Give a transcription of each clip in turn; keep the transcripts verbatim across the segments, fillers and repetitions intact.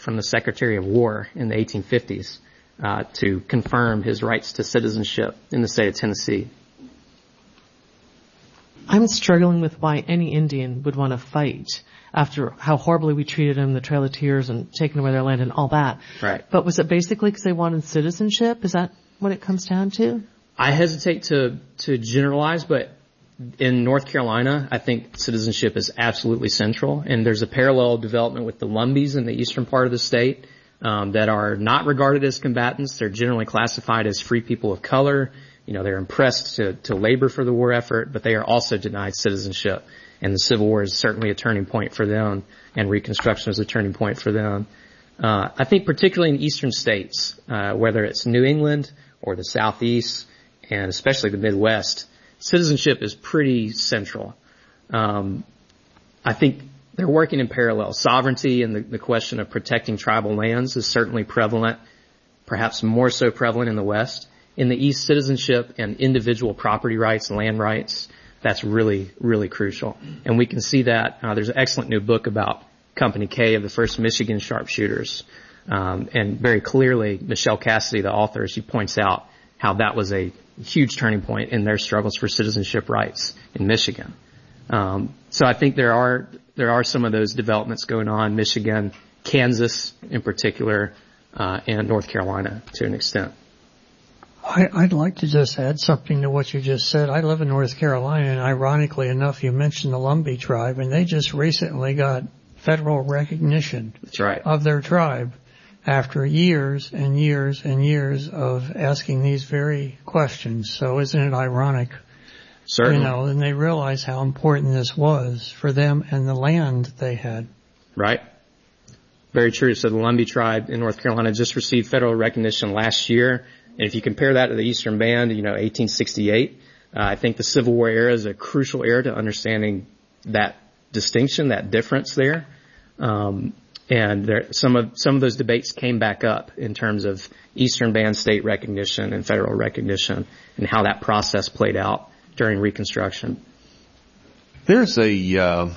from the Secretary of War in the eighteen fifties uh, to confirm his rights to citizenship in the state of Tennessee. I'm struggling with why any Indian would want to fight after how horribly we treated them, the Trail of Tears and taking away their land and all that. Right. But was it basically because they wanted citizenship? Is that what it comes down to? I hesitate to, to generalize, but in North Carolina, I think citizenship is absolutely central. And there's a parallel development with the Lumbees in the eastern part of the state um, that are not regarded as combatants. They're generally classified as free people of color. You know, they're impressed to, to labor for the war effort, but they are also denied citizenship. And the Civil War is certainly a turning point for them, and Reconstruction is a turning point for them. Uh, I think particularly in eastern states, uh, whether it's New England or the Southeast, and especially the Midwest, citizenship is pretty central. Um, I think they're working in parallel. Sovereignty and the, the question of protecting tribal lands is certainly prevalent, perhaps more so prevalent in the West. In the East, citizenship and individual property rights, land rights, that's really, really crucial. And we can see that. Uh, there's an excellent new book about Company K of the first Michigan sharpshooters. Um, and very clearly, Michelle Cassidy, the author, she points out how that was a huge turning point in their struggles for citizenship rights in Michigan. Um, so I think there are, there are some of those developments going on, Michigan, Kansas in particular, uh, and North Carolina to an extent. I, I'd like to just add something to what you just said. I live in North Carolina, and ironically enough, you mentioned the Lumbee tribe, and they just recently got federal recognition That's right. of their tribe after years and years and years of asking these very questions. So isn't it ironic? Certainly. You know, and they realize how important this was for them and the land they had. Right. Very true. So the Lumbee tribe in North Carolina just received federal recognition last year. And if you compare that to the Eastern Band, you know, eighteen sixty-eight, uh, I think the Civil War era is a crucial era to understanding that distinction, that difference there. Um, and there, some of, some of those debates came back up in terms of Eastern Band state recognition and federal recognition and how that process played out during Reconstruction. There's a, uh,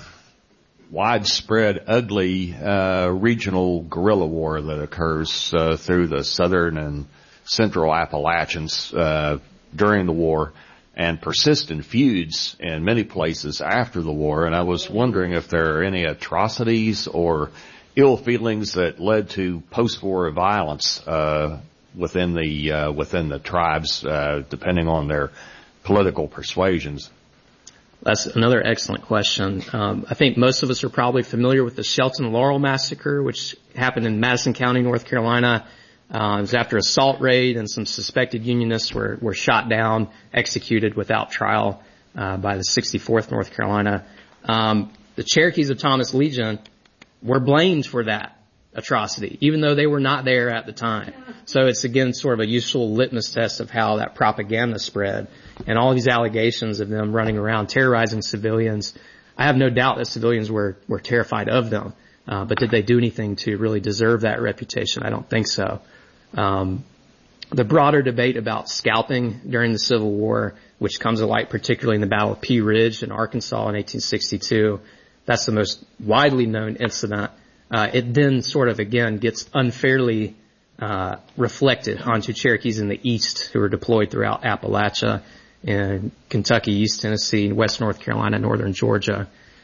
widespread, ugly, uh, regional guerrilla war that occurs, uh, through the southern and central Appalachians uh during the war, and persistent feuds in many places after the war. And I was wondering if there are any atrocities or ill feelings that led to post-war violence uh within the uh within the tribes, uh depending on their political persuasions. That's another excellent question. Um, I think most of us are probably familiar with the Shelton Laurel Massacre, which happened in Madison County, North Carolina. Uh, it was after a assault raid, and some suspected Unionists were, were shot down, executed without trial uh, by the sixty-fourth North Carolina. Um, the Cherokees of Thomas Legion were blamed for that atrocity, even though they were not there at the time. So it's, again, sort of a useful litmus test of how that propaganda spread. And all these allegations of them running around terrorizing civilians, I have no doubt that civilians were, were terrified of them. Uh, but did they do anything to really deserve that reputation? I don't think so. Um, the broader debate about scalping during the Civil War, which comes to light particularly in the Battle of Pea Ridge in Arkansas in eighteen sixty-two, that's the most widely known incident. Uh, it then sort of, again, gets unfairly uh, reflected onto Cherokees in the East who are deployed throughout Appalachia, in Kentucky, East Tennessee, West North Carolina, Northern Georgia.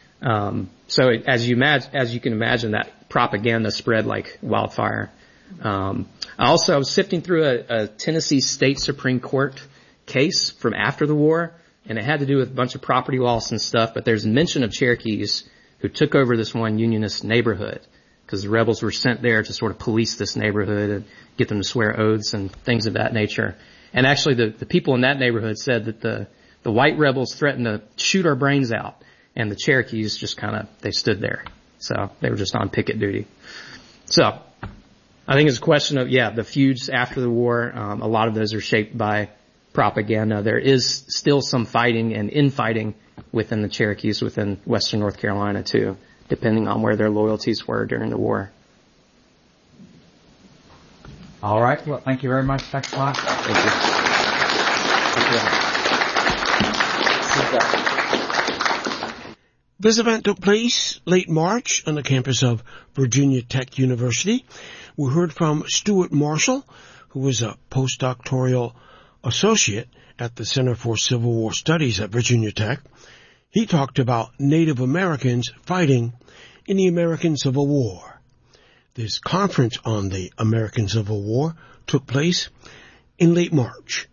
Um, so it, as you imagine, as you can imagine, that propaganda spread like wildfire. Um, I also I was sifting through a, a Tennessee State Supreme Court case from after the war, and it had to do with a bunch of property loss and stuff. But there's mention of Cherokees who took over this one Unionist neighborhood because the rebels were sent there to sort of police this neighborhood and get them to swear oaths and things of that nature. And actually, the, the people in that neighborhood said that the the white rebels threatened to shoot our brains out. And the Cherokees just kind of, they stood there. So they were just on picket duty. So I think it's a question of, yeah, the feuds after the war, um, a lot of those are shaped by propaganda. There is still some fighting and infighting within the Cherokees within Western North Carolina, too, depending on where their loyalties were during the war. All right. Well, thank you very much, Doctor Clark. Thank you. Thank you. This event took place late March on the campus of Virginia Tech University. We heard from Stuart Marshall, who is a postdoctoral associate at the Center for Civil War Studies at Virginia Tech. He talked about Native Americans fighting in the American Civil War. This conference on the American Civil War took place in late March.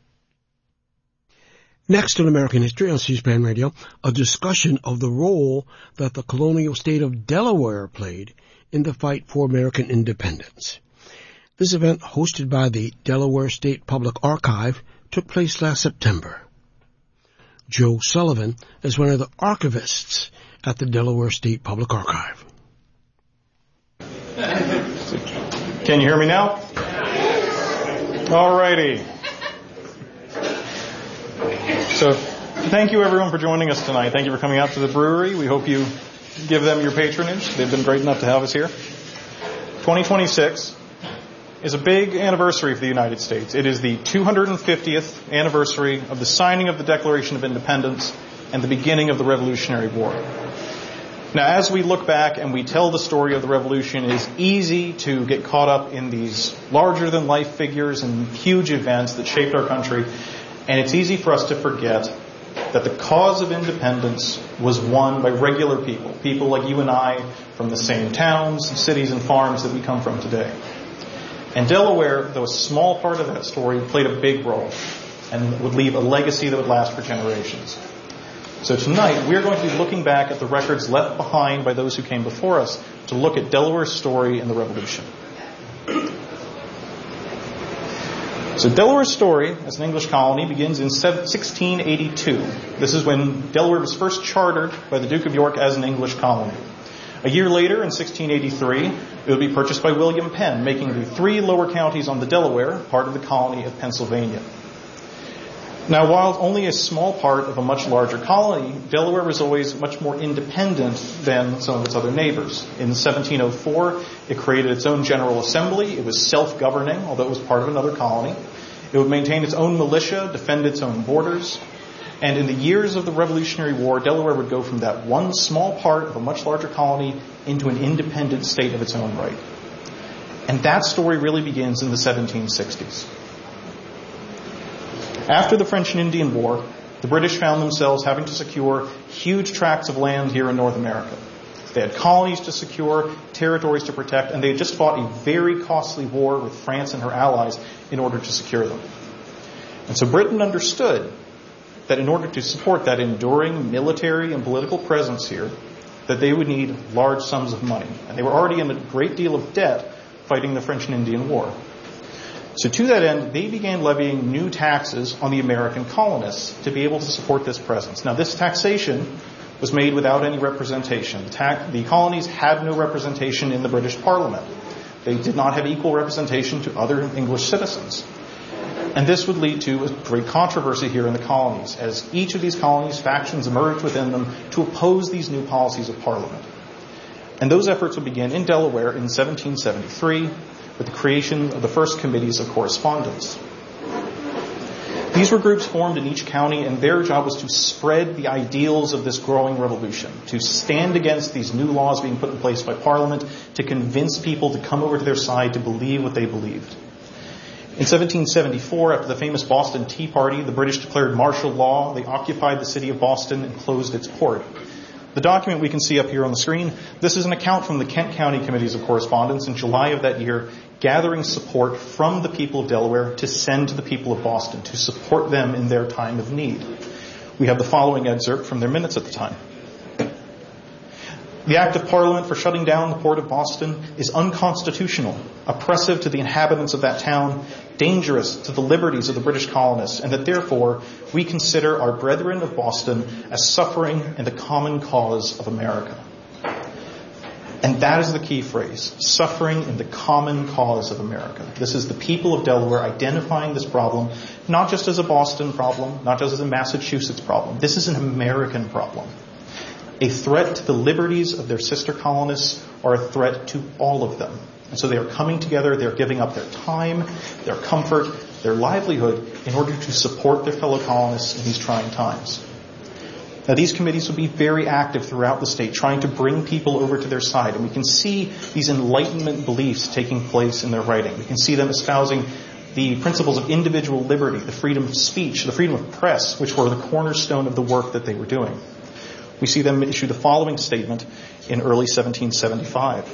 Next on American History on C-SPAN Radio, a discussion of the role that the colonial state of Delaware played in the fight for American independence. This event, hosted by the Delaware State Public Archive, took place last September. Joe Sullivan is one of the archivists at the Delaware State Public Archive. Can you hear me now? All righty. So thank you, everyone, for joining us tonight. Thank you for coming out to the brewery. We hope you give them your patronage. They've been great enough to have us here. twenty twenty-six is a big anniversary for the United States. It is the two hundred fiftieth anniversary of the signing of the Declaration of Independence and the beginning of the Revolutionary War. Now, as we look back and we tell the story of the Revolution, it is easy to get caught up in these larger-than-life figures and huge events that shaped our country. And it's easy for us to forget that the cause of independence was won by regular people, people like you and I from the same towns, cities, and farms that we come from today. And Delaware, though a small part of that story, played a big role and would leave a legacy that would last for generations. So tonight, we're going to be looking back at the records left behind by those who came before us to look at Delaware's story in the Revolution. So Delaware's story as an English colony begins in sixteen eighty-two. This is when Delaware was first chartered by the Duke of York as an English colony. A year later, in sixteen eighty-three, it would be purchased by William Penn, making the three lower counties on the Delaware part of the colony of Pennsylvania. Now, while only a small part of a much larger colony, Delaware was always much more independent than some of its other neighbors. In seventeen oh four, it created its own General Assembly. It was self-governing, although it was part of another colony. It would maintain its own militia, defend its own borders. And in the years of the Revolutionary War, Delaware would go from that one small part of a much larger colony into an independent state of its own right. And that story really begins in the seventeen sixties. After the French and Indian War, the British found themselves having to secure huge tracts of land here in North America. They had colonies to secure, territories to protect, and they had just fought a very costly war with France and her allies in order to secure them. And so Britain understood that in order to support that enduring military and political presence here, that they would need large sums of money. And they were already in a great deal of debt fighting the French and Indian War. So to that end, they began levying new taxes on the American colonists to be able to support this presence. Now, this taxation was made without any representation. The, ta- the colonies had no representation in the British Parliament. They did not have equal representation to other English citizens. And this would lead to a great controversy here in the colonies, as each of these colonies, factions emerged within them to oppose these new policies of Parliament. And those efforts would begin in Delaware in seventeen seventy-three, with the creation of the first committees of correspondence. These were groups formed in each county, and their job was to spread the ideals of this growing revolution, to stand against these new laws being put in place by Parliament, to convince people to come over to their side to believe what they believed. In seventeen seventy-four, after the famous Boston Tea Party, the British declared martial law. They occupied the city of Boston and closed its port. The document we can see up here on the screen, this is an account from the Kent County Committees of Correspondence in July of that year, gathering support from the people of Delaware to send to the people of Boston, to support them in their time of need. We have the following excerpt from their minutes at the time. The Act of Parliament for shutting down the port of Boston is unconstitutional, oppressive to the inhabitants of that town, dangerous to the liberties of the British colonists, and that therefore we consider our brethren of Boston as suffering in the common cause of America. And that is the key phrase, suffering in the common cause of America. This is the people of Delaware identifying this problem, not just as a Boston problem, not just as a Massachusetts problem. This is an American problem. A threat to the liberties of their sister colonists, or a threat to all of them. And so they are coming together, they're giving up their time, their comfort, their livelihood in order to support their fellow colonists in these trying times. Now, these committees would be very active throughout the state, trying to bring people over to their side. And we can see these Enlightenment beliefs taking place in their writing. We can see them espousing the principles of individual liberty, the freedom of speech, the freedom of press, which were the cornerstone of the work that they were doing. We see them issue the following statement in early seventeen seventy-five.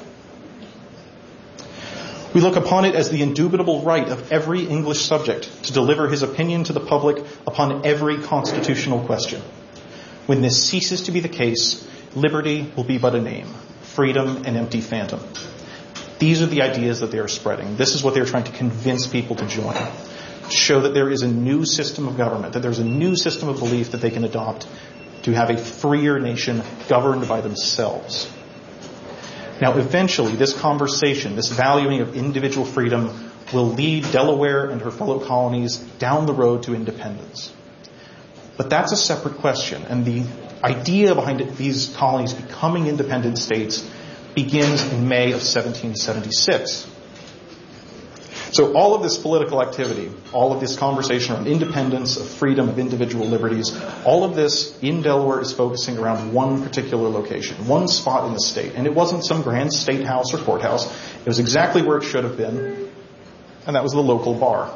We look upon it as the indubitable right of every English subject to deliver his opinion to the public upon every constitutional question. When this ceases to be the case, liberty will be but a name, freedom an empty phantom. These are the ideas that they are spreading. This is what they're trying to convince people to join. To show that there is a new system of government, that there's a new system of belief that they can adopt to have a freer nation governed by themselves. Now, eventually, this conversation, this valuing of individual freedom, will lead Delaware and her fellow colonies down the road to independence. But that's a separate question, and the idea behind it, these colonies becoming independent states begins in May of seventeen seventy-six. So all of this political activity, all of this conversation around independence, of freedom, of individual liberties, all of this in Delaware is focusing around one particular location, one spot in the state. And it wasn't some grand state house or courthouse. It was exactly where it should have been, and that was the local bar.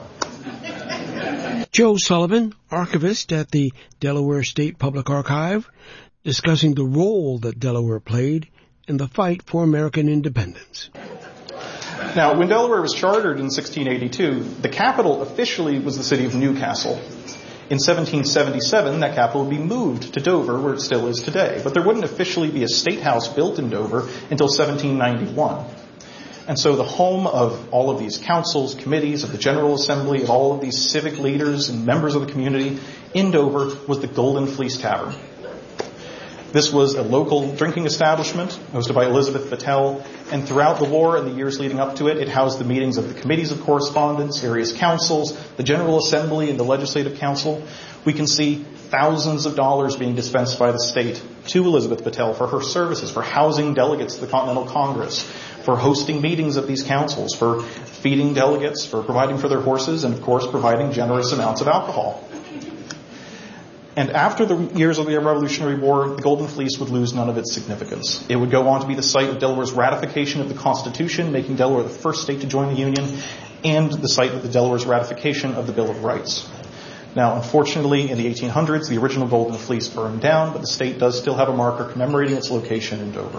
Joe Sullivan, archivist at the Delaware State Public Archive, discussing the role that Delaware played in the fight for American independence. Now, when Delaware was chartered in sixteen eighty-two, the capital officially was the city of Newcastle. In seventeen seventy-seven, that capital would be moved to Dover, where it still is today. But there wouldn't officially be a state house built in Dover until seventeen ninety-one. And so the home of all of these councils, committees, of the General Assembly, of all of these civic leaders and members of the community in Dover was the Golden Fleece Tavern. This was a local drinking establishment hosted by Elizabeth Battelle, and throughout the war and the years leading up to it, it housed the meetings of the committees of correspondence, various councils, the General Assembly, and the Legislative Council. We can see thousands of dollars being dispensed by the state to Elizabeth Battelle for her services, for housing delegates to the Continental Congress, for hosting meetings of these councils, for feeding delegates, for providing for their horses, and of course providing generous amounts of alcohol. And after the years of the Revolutionary War, the Golden Fleece would lose none of its significance. It would go on to be the site of Delaware's ratification of the Constitution, making Delaware the first state to join the Union, and the site of the Delaware's ratification of the Bill of Rights. Now, unfortunately, in the eighteen hundreds, the original Golden Fleece burned down, but the state does still have a marker commemorating its location in Dover.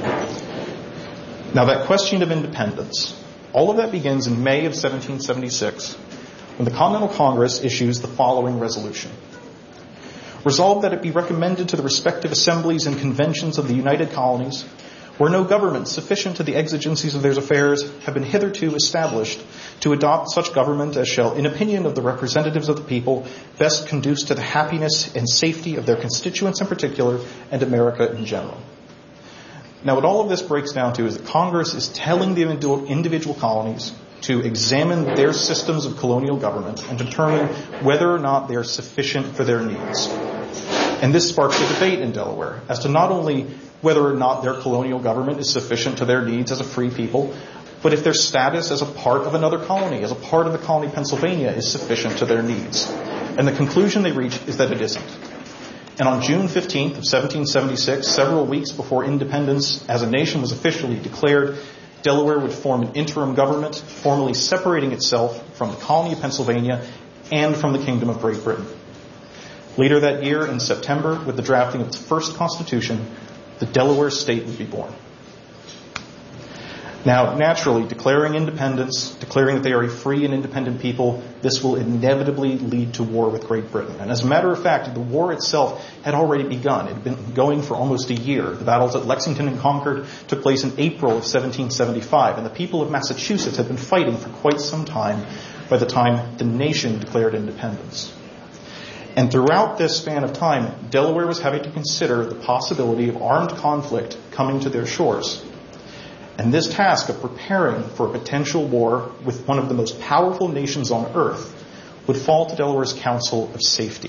Now, that question of independence, all of that begins in May of seventeen seventy-six, when the Continental Congress issues the following resolution. Resolved that it be recommended to the respective assemblies and conventions of the United Colonies, where no government sufficient to the exigencies of their affairs have been hitherto established, to adopt such government as shall, in opinion of the representatives of the people, best conduce to the happiness and safety of their constituents in particular, and America in general. Now, what all of this breaks down to is that Congress is telling the individual colonies to examine their systems of colonial government and determine whether or not they are sufficient for their needs. And this sparks a debate in Delaware as to not only whether or not their colonial government is sufficient to their needs as a free people, but if their status as a part of another colony, as a part of the colony Pennsylvania, is sufficient to their needs. And the conclusion they reach is that it isn't. And on June fifteenth of seventeen seventy-six, several weeks before independence as a nation was officially declared, Delaware would form an interim government, formally separating itself from the colony of Pennsylvania and from the Kingdom of Great Britain. Later that year, in September, with the drafting of its first constitution, the Delaware state would be born. Now, naturally, declaring independence, declaring that they are a free and independent people, this will inevitably lead to war with Great Britain. And as a matter of fact, the war itself had already begun. It had been going for almost a year. The battles at Lexington and Concord took place in April of seventeen seventy-five, and the people of Massachusetts had been fighting for quite some time by the time the nation declared independence. And throughout this span of time, Delaware was having to consider the possibility of armed conflict coming to their shores. And this task of preparing for a potential war with one of the most powerful nations on earth would fall to Delaware's Council of Safety.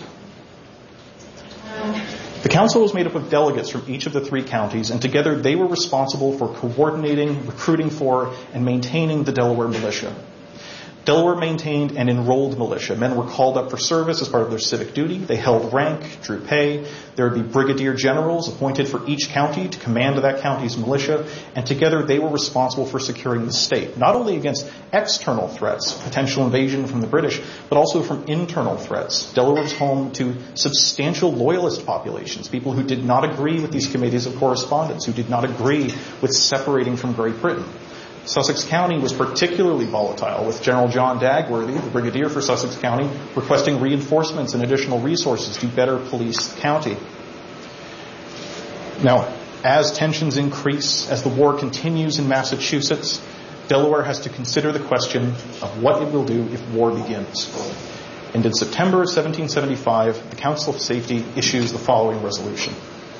The council was made up of delegates from each of the three counties, and together they were responsible for coordinating, recruiting for, and maintaining the Delaware militia. Delaware maintained an enrolled militia. Men were called up for service as part of their civic duty. They held rank, drew pay. There would be brigadier generals appointed for each county to command that county's militia, and together they were responsible for securing the state, not only against external threats, potential invasion from the British, but also from internal threats. Delaware was home to substantial loyalist populations, people who did not agree with these committees of correspondence, who did not agree with separating from Great Britain. Sussex County was particularly volatile, with General John Dagworthy, the brigadier for Sussex County, requesting reinforcements and additional resources to better police the county. Now, as tensions increase, as the war continues in Massachusetts, Delaware has to consider the question of what it will do if war begins. And in September of seventeen seventy-five, the Council of Safety issues the following resolution.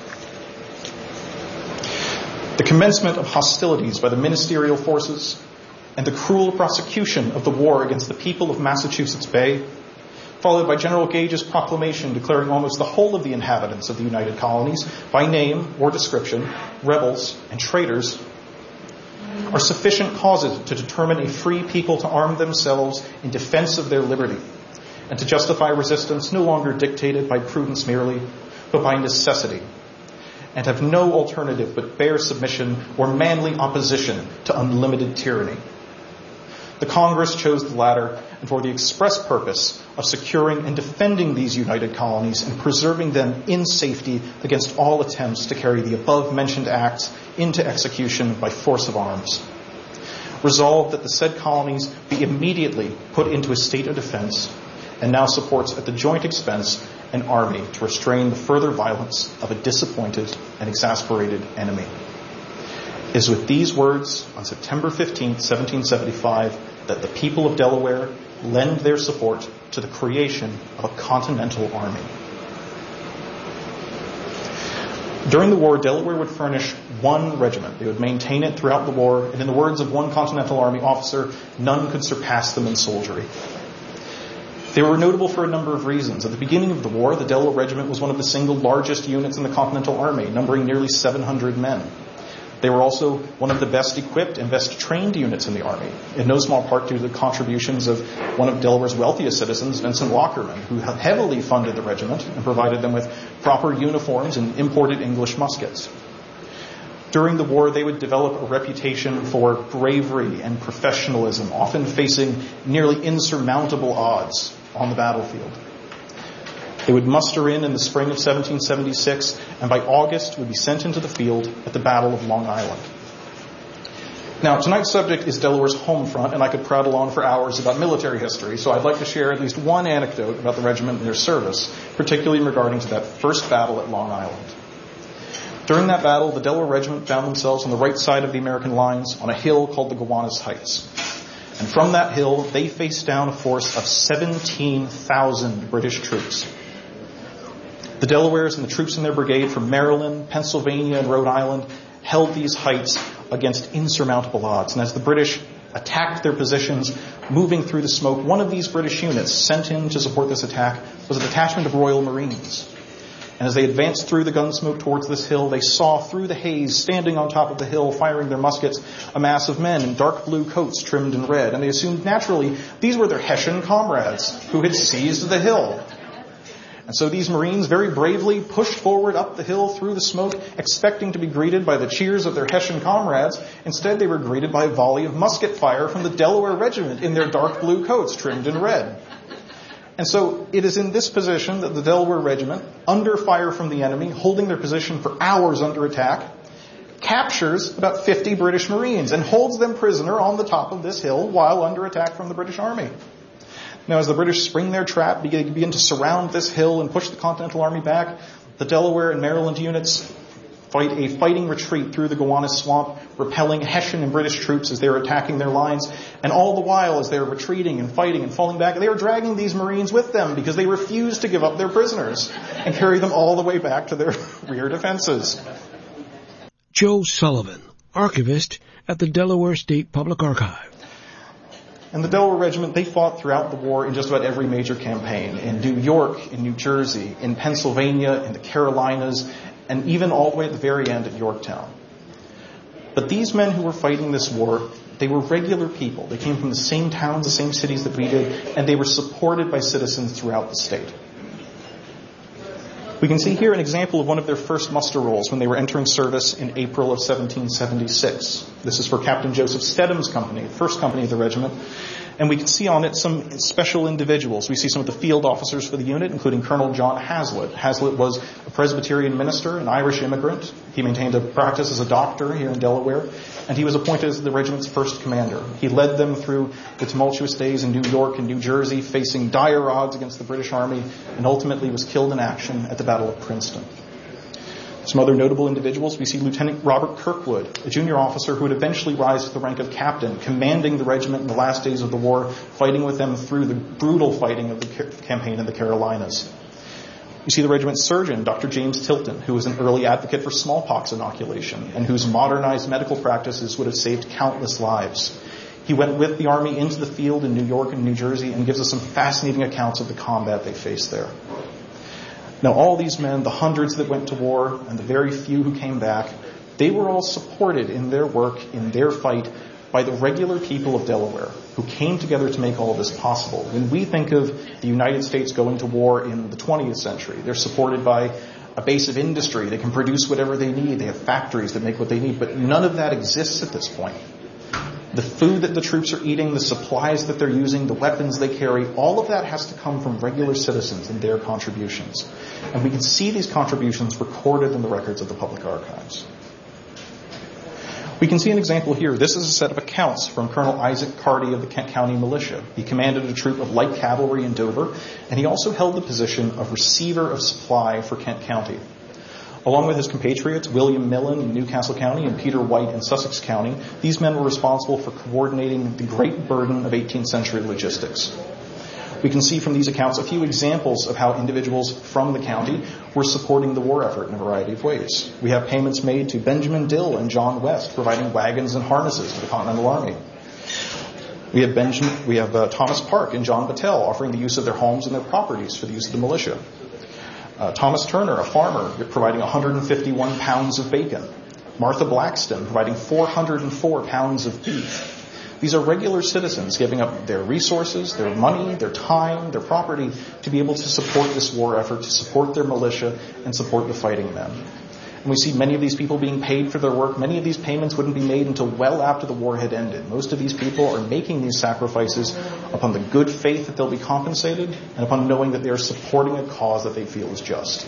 The commencement of hostilities by the ministerial forces and the cruel prosecution of the war against the people of Massachusetts Bay, followed by General Gage's proclamation declaring almost the whole of the inhabitants of the United Colonies, by name or description, rebels and traitors, are sufficient causes to determine a free people to arm themselves in defense of their liberty, and to justify resistance no longer dictated by prudence merely, but by necessity, and have no alternative but bare submission or manly opposition to unlimited tyranny. The Congress chose the latter, and for the express purpose of securing and defending these united colonies and preserving them in safety against all attempts to carry the above-mentioned acts into execution by force of arms. Resolved that the said colonies be immediately put into a state of defense, and now supports at the joint expense an army to restrain the further violence of a disappointed and exasperated enemy. It is with these words on September fifteenth, seventeen seventy-five, that the people of Delaware lend their support to the creation of a continental army. During the war, Delaware would furnish one regiment. They would maintain it throughout the war, and in the words of one Continental Army officer, none could surpass them in soldiery. They were notable for a number of reasons. At the beginning of the war, the Delaware Regiment was one of the single largest units in the Continental Army, numbering nearly seven hundred men. They were also one of the best equipped and best trained units in the Army, in no small part due to the contributions of one of Delaware's wealthiest citizens, Vincent Lockerman, who heavily funded the regiment and provided them with proper uniforms and imported English muskets. During the war, they would develop a reputation for bravery and professionalism, often facing nearly insurmountable odds on the battlefield. They would muster in in the spring of seventeen seventy-six, and by August would be sent into the field at the Battle of Long Island. Now, tonight's subject is Delaware's home front, and I could prattle on for hours about military history, so I'd like to share at least one anecdote about the regiment and their service, particularly regarding to that first battle at Long Island. During that battle, the Delaware Regiment found themselves on the right side of the American lines on a hill called the Gowanus Heights. And from that hill, they faced down a force of seventeen thousand British troops. The Delawares and the troops in their brigade from Maryland, Pennsylvania, and Rhode Island held these heights against insurmountable odds. And as the British attacked their positions, moving through the smoke, one of these British units sent in to support this attack was a detachment of Royal Marines. And as they advanced through the gunsmoke towards this hill, they saw through the haze, standing on top of the hill, firing their muskets, a mass of men in dark blue coats trimmed in red. And they assumed naturally these were their Hessian comrades who had seized the hill. And so these Marines very bravely pushed forward up the hill through the smoke, expecting to be greeted by the cheers of their Hessian comrades. Instead, they were greeted by a volley of musket fire from the Delaware Regiment in their dark blue coats trimmed in red. And so it is in this position that the Delaware Regiment, under fire from the enemy, holding their position for hours under attack, captures about fifty British Marines and holds them prisoner on the top of this hill while under attack from the British Army. Now, as the British spring their trap, begin to surround this hill and push the Continental Army back, the Delaware and Maryland units fight a fighting retreat through the Gowanus Swamp, repelling Hessian and British troops as they are attacking their lines. And all the while, as they are retreating and fighting and falling back, they are dragging these Marines with them because they refuse to give up their prisoners and carry them all the way back to their rear defenses. Joe Sullivan, archivist at the Delaware State Public Archive. And the Delaware Regiment, they fought throughout the war in just about every major campaign. In New York, in New Jersey, in Pennsylvania, in the Carolinas, and even all the way at the very end at Yorktown. But these men who were fighting this war They were regular people. They came from the same towns, the same cities that we did, and they were supported by citizens throughout the state. We can see here an example of one of their first muster rolls when they were entering service in April of seventeen seventy-six. This is for Captain Joseph Stedham's company, the first company of the regiment. And we can see on it some special individuals. We see some of the field officers for the unit, including Colonel John Hazlitt. Hazlitt was a Presbyterian minister, an Irish immigrant. He maintained a practice as a doctor here in Delaware, and he was appointed as the regiment's first commander. He led them through the tumultuous days in New York and New Jersey, facing dire odds against the British Army, and ultimately was killed in action at the Battle of Princeton. Some other notable individuals, we see Lieutenant Robert Kirkwood, a junior officer who would eventually rise to the rank of captain, commanding the regiment in the last days of the war, fighting with them through the brutal fighting of the campaign in the Carolinas. We see the regiment's surgeon, Doctor James Tilton, who was an early advocate for smallpox inoculation and whose modernized medical practices would have saved countless lives. He went with the Army into the field in New York and New Jersey and gives us some fascinating accounts of the combat they faced there. Now, all these men, the hundreds that went to war and the very few who came back, they were all supported in their work, in their fight, by the regular people of Delaware who came together to make all of this possible. When we think of the United States going to war in the twentieth century, they're supported by a base of industry. They can produce whatever they need. They have factories that make what they need. But none of that exists at this point. The food that the troops are eating, the supplies that they're using, the weapons they carry, all of that has to come from regular citizens and their contributions. And we can see these contributions recorded in the records of the public archives. We can see an example here. This is a set of accounts from Colonel Isaac Carty of the Kent County Militia. He commanded a troop of light cavalry in Dover, and he also held the position of receiver of supply for Kent County. Along with his compatriots, William Millen in Newcastle County and Peter White in Sussex County, these men were responsible for coordinating the great burden of eighteenth century logistics. We can see from these accounts a few examples of how individuals from the county were supporting the war effort in a variety of ways. We have payments made to Benjamin Dill and John West, providing wagons and harnesses to the Continental Army. We have Benjamin, we have uh, Thomas Park and John Battelle offering the use of their homes and their properties for the use of the militia. Uh, Thomas Turner, a farmer, providing one hundred fifty-one pounds of bacon. Martha Blackston, providing four hundred four pounds of beef. These are regular citizens giving up their resources, their money, their time, their property to be able to support this war effort, to support their militia, and support the fighting men. And we see many of these people being paid for their work. Many of these payments wouldn't be made until well after the war had ended. Most of these people are making these sacrifices upon the good faith that they'll be compensated and upon knowing that they are supporting a cause that they feel is just.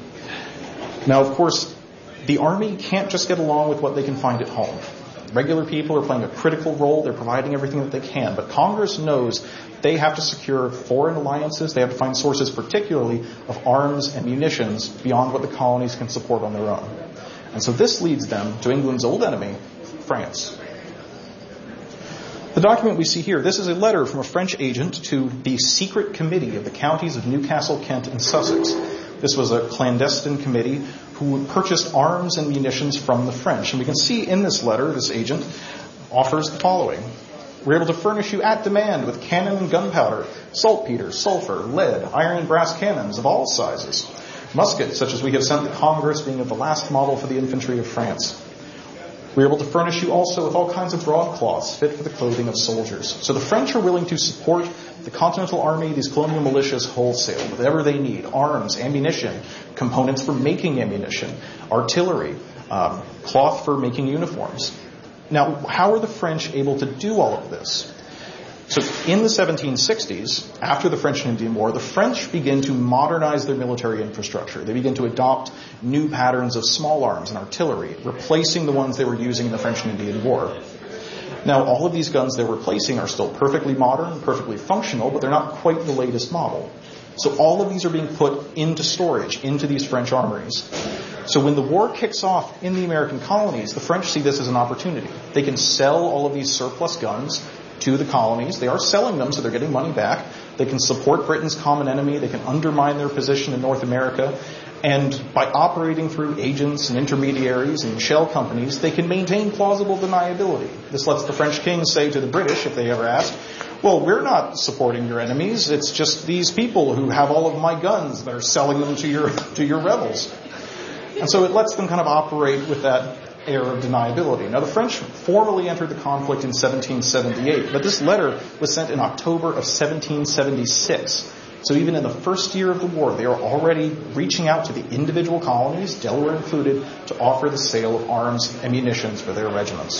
Now, of course, the Army can't just get along with what they can find at home. Regular people are playing a critical role. They're providing everything that they can. But Congress knows they have to secure foreign alliances. They have to find sources particularly of arms and munitions beyond what the colonies can support on their own. And so this leads them to England's old enemy, France. The document we see here, this is a letter from a French agent to the secret committee of the counties of Newcastle, Kent, and Sussex. This was a clandestine committee who purchased arms and munitions from the French. And we can see in this letter, this agent offers the following. We're able to furnish you at demand with cannon and gunpowder, saltpeter, sulfur, lead, iron and brass cannons of all sizes, muskets such as we have sent the Congress, being of the last model for the infantry of France. We're able to furnish you also with all kinds of broadcloths fit for the clothing of soldiers. So the French are willing to support the Continental Army, these colonial militias wholesale, whatever they need, arms, ammunition, components for making ammunition, artillery, um, cloth for making uniforms. Now, how are the French able to do all of this? So in the seventeen sixties, after the French and Indian War, the French begin to modernize their military infrastructure. They begin to adopt new patterns of small arms and artillery, replacing the ones they were using in the French and Indian War. Now, all of these guns they're replacing are still perfectly modern, perfectly functional, but they're not quite the latest model. So all of these are being put into storage, into these French armories. So when the war kicks off in the American colonies, the French see this as an opportunity. They can sell all of these surplus guns to the colonies. They are selling them, so they're getting money back. They can support Britain's common enemy. They can undermine their position in North America. And by operating through agents and intermediaries and shell companies, they can maintain plausible deniability. This lets the French king say to the British, if they ever asked, well, we're not supporting your enemies. It's just these people who have all of my guns that are selling them to your to your rebels. And so it lets them kind of operate with that air of deniability. Now, the French formally entered the conflict in seventeen seventy-eight, but this letter was sent in October of seventeen seventy-six. So even in the first year of the war, they are already reaching out to the individual colonies, Delaware included, to offer the sale of arms and munitions for their regiments.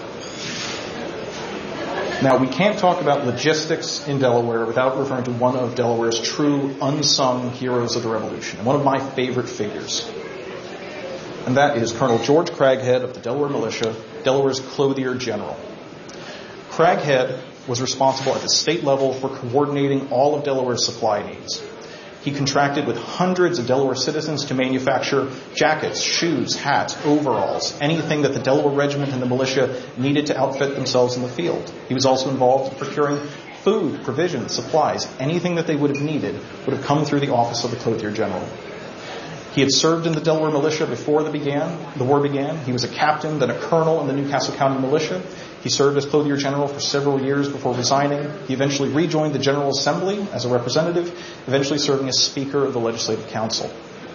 Now, we can't talk about logistics in Delaware without referring to one of Delaware's true unsung heroes of the Revolution, and one of my favorite figures. And that is Colonel George Craghead of the Delaware Militia, Delaware's clothier general. Craghead was responsible at the state level for coordinating all of Delaware's supply needs. He contracted with hundreds of Delaware citizens to manufacture jackets, shoes, hats, overalls, anything that the Delaware Regiment and the militia needed to outfit themselves in the field. He was also involved in procuring food, provisions, supplies, anything that they would have needed would have come through the office of the clothier general. He had served in the Delaware militia before the, began, the war began. He was a captain, then a colonel in the Newcastle County militia. He served as clothier general for several years before resigning. He eventually rejoined the General Assembly as a representative, eventually serving as Speaker of the Legislative Council.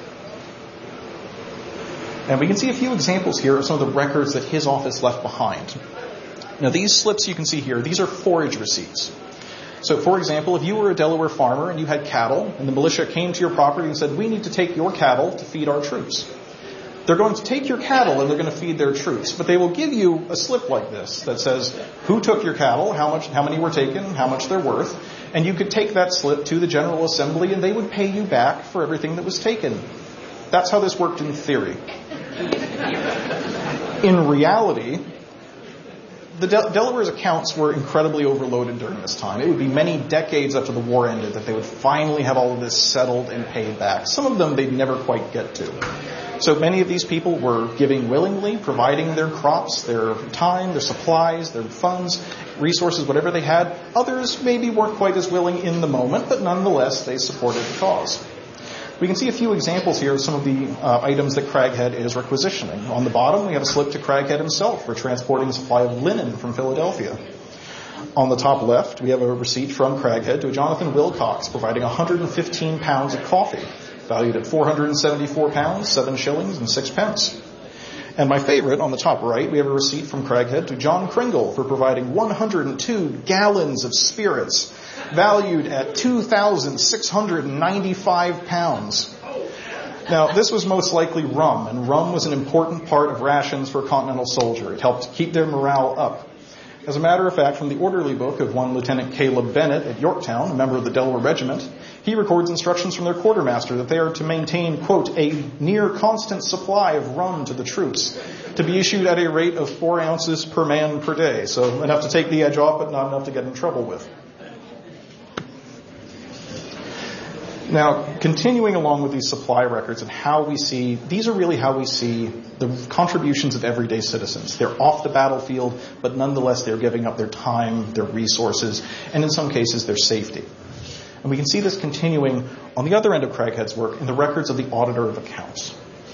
And we can see a few examples here of some of the records that his office left behind. Now, these slips you can see here, these are forage receipts. So, for example, if you were a Delaware farmer and you had cattle, and the militia came to your property and said, we need to take your cattle to feed our troops. They're going to take your cattle and they're going to feed their troops, but they will give you a slip like this that says who took your cattle, how much, how many were taken, how much they're worth, and you could take that slip to the General Assembly and they would pay you back for everything that was taken. That's how this worked in theory. In reality, the Del- Delaware's accounts were incredibly overloaded during this time. It would be many decades after the war ended that they would finally have all of this settled and paid back. Some of them they'd never quite get to. So many of these people were giving willingly, providing their crops, their time, their supplies, their funds, resources, whatever they had. Others maybe weren't quite as willing in the moment, but nonetheless they supported the cause. We can see a few examples here of some of the uh, items that Craghead is requisitioning. On the bottom, we have a slip to Craghead himself for transporting a supply of linen from Philadelphia. On the top left, we have a receipt from Craghead to Jonathan Wilcox, providing one hundred fifteen pounds of coffee, valued at four hundred seventy-four pounds, seven shillings, and six pence. And my favorite, on the top right, we have a receipt from Craghead to John Kringle for providing one hundred two gallons of spirits, valued at two thousand six hundred ninety-five pounds. Now, this was most likely rum, and rum was an important part of rations for a Continental soldier. It helped keep their morale up. As a matter of fact, from the orderly book of one Lieutenant Caleb Bennett at Yorktown, a member of the Delaware Regiment, he records instructions from their quartermaster that they are to maintain, quote, a near constant supply of rum to the troops, to be issued at a rate of four ounces per man per day. So enough to take the edge off, but not enough to get in trouble with. Now, continuing along with these supply records and how we see, these are really how we see the contributions of everyday citizens. They're off the battlefield, but nonetheless they're giving up their time, their resources, and in some cases their safety. And we can see this continuing on the other end of Craghead's work in the records of the Auditor of Accounts.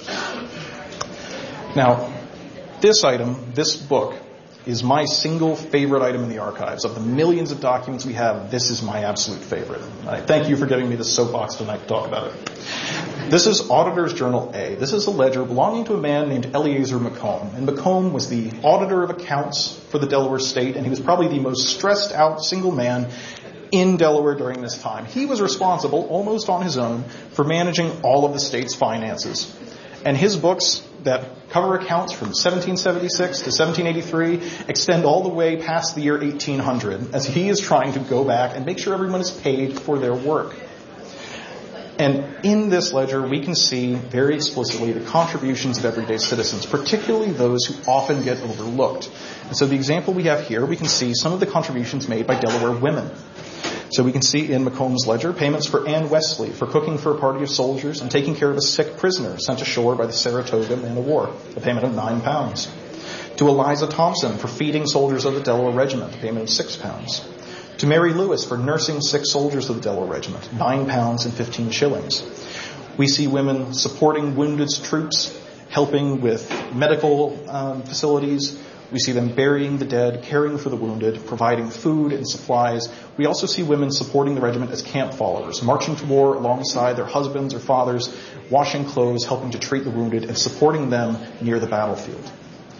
Now, this item, this book, is my single favorite item in the archives. Of the millions of documents we have, this is my absolute favorite. I thank you for giving me the soapbox tonight to talk about it. This is Auditor's Journal A. This is a ledger belonging to a man named Eleazar McComb. And McComb was the Auditor of Accounts for the Delaware State, and he was probably the most stressed out single man in Delaware during this time. He was responsible, almost on his own, for managing all of the state's finances. And his books that cover accounts from seventeen seventy-six to seventeen eighty-three extend all the way past the year eighteen hundred, as he is trying to go back and make sure everyone is paid for their work. And in this ledger, we can see very explicitly the contributions of everyday citizens, particularly those who often get overlooked. And so the example we have here, we can see some of the contributions made by Delaware women. So we can see in McComb's ledger payments for Ann Wesley for cooking for a party of soldiers and taking care of a sick prisoner sent ashore by the Saratoga man of war, a payment of nine pounds. To Eliza Thompson for feeding soldiers of the Delaware Regiment, a payment of six pounds. To Mary Lewis for nursing sick soldiers of the Delaware Regiment, nine pounds and fifteen shillings. We see women supporting wounded troops, helping with medical um, facilities. We see them burying the dead, caring for the wounded, providing food and supplies. We also see women supporting the regiment as camp followers, marching to war alongside their husbands or fathers, washing clothes, helping to treat the wounded, and supporting them near the battlefield.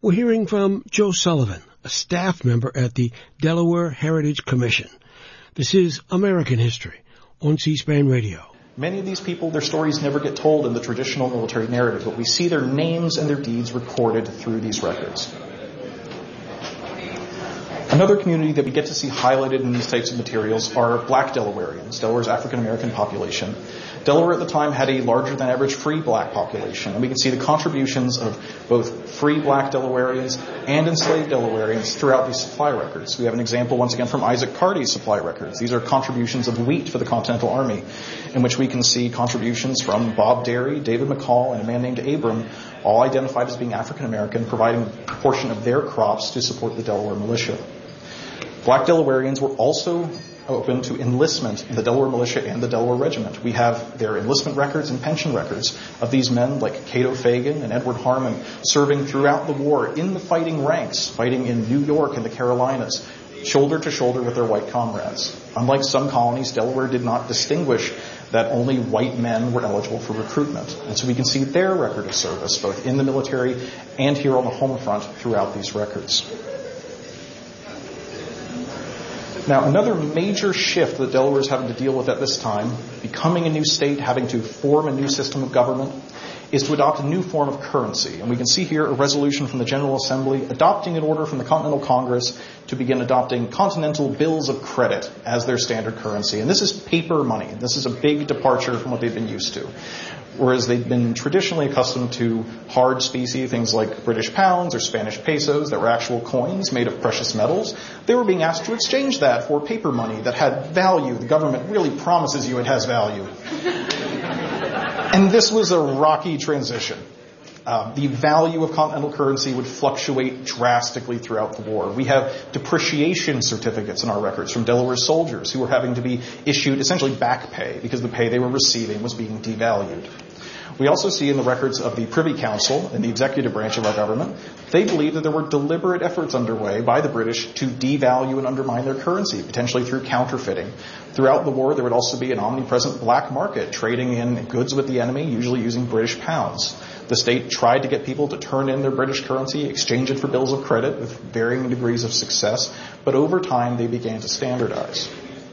We're hearing from Joe Sullivan, a staff member at the Delaware Heritage Commission. This is American History on C-SPAN Radio. Many of these people, their stories never get told in the traditional military narrative, but we see their names and their deeds recorded through these records. Another community that we get to see highlighted in these types of materials are black Delawareans, Delaware's African-American population. Delaware at the time had a larger than average free black population, and we can see the contributions of both free black Delawareans and enslaved Delawareans throughout these supply records. We have an example once again from Isaac Carty's supply records. These are contributions of wheat for the Continental Army, in which we can see contributions from Bob Derry, David McCall, and a man named Abram, all identified as being African-American, providing a portion of their crops to support the Delaware militia. Black Delawareans were also open to enlistment in the Delaware Militia and the Delaware Regiment. We have their enlistment records and pension records of these men like Cato Fagan and Edward Harmon serving throughout the war in the fighting ranks, fighting in New York and the Carolinas, shoulder to shoulder with their white comrades. Unlike some colonies, Delaware did not distinguish that only white men were eligible for recruitment. And so we can see their record of service, both in the military and here on the home front throughout these records. Now, another major shift that Delaware is having to deal with at this time, becoming a new state, having to form a new system of government, is to adopt a new form of currency. And we can see here a resolution from the General Assembly adopting an order from the Continental Congress to begin adopting continental bills of credit as their standard currency. And this is paper money. This is a big departure from what they've been used to. Whereas they'd been traditionally accustomed to hard specie, things like British pounds or Spanish pesos that were actual coins made of precious metals, they were being asked to exchange that for paper money that had value. The government really promises you it has value. And this was a rocky transition. Uh, the value of continental currency would fluctuate drastically throughout the war. We have depreciation certificates in our records from Delaware soldiers who were having to be issued essentially back pay because the pay they were receiving was being devalued. We also see in the records of the Privy Council and the executive branch of our government, they believe that there were deliberate efforts underway by the British to devalue and undermine their currency, potentially through counterfeiting. Throughout the war, there would also be an omnipresent black market, trading in goods with the enemy, usually using British pounds. The state tried to get people to turn in their British currency, exchange it for bills of credit with varying degrees of success, but over time they began to standardize.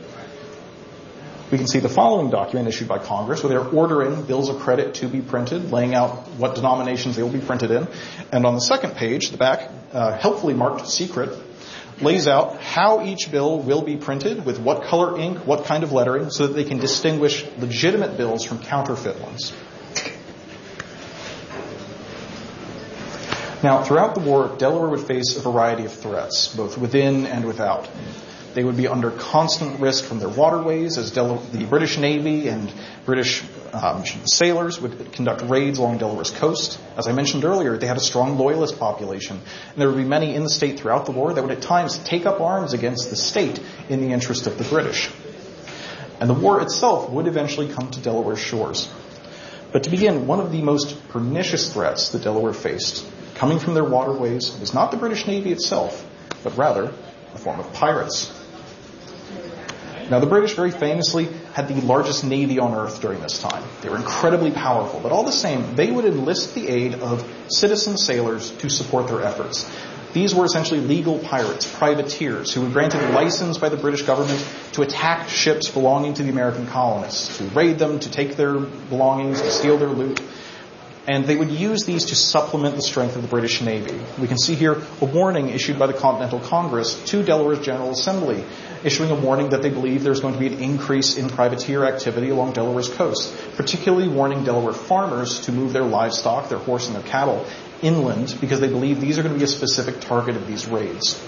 We can see the following document issued by Congress where they're ordering bills of credit to be printed, laying out what denominations they will be printed in. And on the second page, the back, uh, helpfully marked secret, lays out how each bill will be printed, with what color ink, what kind of lettering, so that they can distinguish legitimate bills from counterfeit ones. Now, throughout the war, Delaware would face a variety of threats, both within and without. They would be under constant risk from their waterways as Del- the British Navy and British um, sailors would conduct raids along Delaware's coast. As I mentioned earlier, they had a strong loyalist population, and there would be many in the state throughout the war that would at times take up arms against the state in the interest of the British. And the war itself would eventually come to Delaware's shores. But to begin, one of the most pernicious threats that Delaware faced, coming from their waterways, was not the British Navy itself, but rather a form of pirates. Now, the British very famously had the largest navy on earth during this time. They were incredibly powerful, but all the same, they would enlist the aid of citizen sailors to support their efforts. These were essentially legal pirates, privateers, who were granted a license by the British government to attack ships belonging to the American colonists, to raid them, to take their belongings, to steal their loot. And they would use these to supplement the strength of the British Navy. We can see here a warning issued by the Continental Congress to Delaware's General Assembly, issuing a warning that they believe there's going to be an increase in privateer activity along Delaware's coast, particularly warning Delaware farmers to move their livestock, their horse and their cattle, inland because they believe these are going to be a specific target of these raids.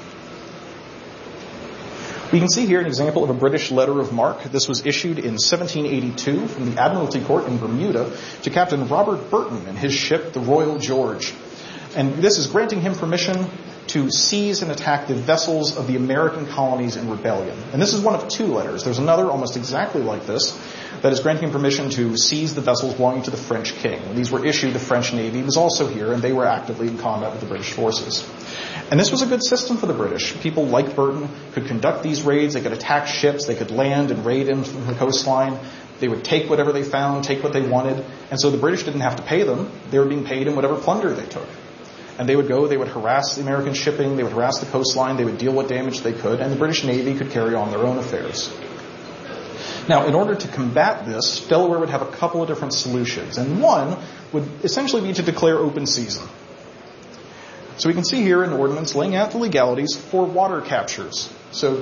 We can see here an example of a British letter of marque. This was issued in seventeen eighty-two from the Admiralty Court in Bermuda to Captain Robert Burton and his ship, the Royal George. And this is granting him permission to seize and attack the vessels of the American colonies in rebellion. And this is one of two letters. There's another almost exactly like this that is granting him permission to seize the vessels belonging to the French king. When these were issued, the French Navy was also here, and they were actively in combat with the British forces. And this was a good system for the British. People like Burton could conduct these raids. They could attack ships. They could land and raid in from the coastline. They would take whatever they found, take what they wanted. And so the British didn't have to pay them. They were being paid in whatever plunder they took. And they would go, they would harass the American shipping, they would harass the coastline, they would deal what damage they could, and the British Navy could carry on their own affairs. Now, in order to combat this, Delaware would have a couple of different solutions, and one would essentially be to declare open season. So we can see here an ordinance laying out the legalities for water captures. So